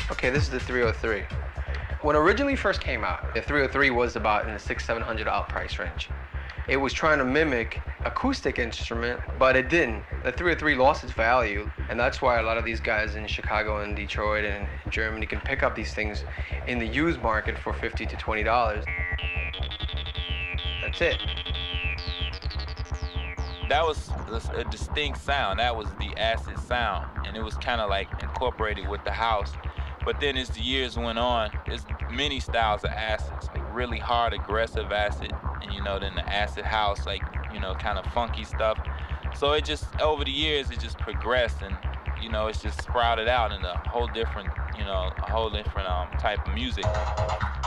Okay, this is the 303. When it originally first came out, the 303 was about in the $600-700 price range. It was trying to mimic acoustic instrument, but it didn't. The 303 lost its value, and that's why a lot of these guys in Chicago and Detroit and Germany can pick up these things in the used market for $50 to $20. That's it. That was a distinct sound. That was the acid sound, and it was kind of like incorporated with the house. But then as the years went on, there's many styles of acids, like really hard, aggressive acid, and then the acid house, like, kind of funky stuff. So it just, over the years, it just progressed, and, it's just sprouted out in a whole different type of music.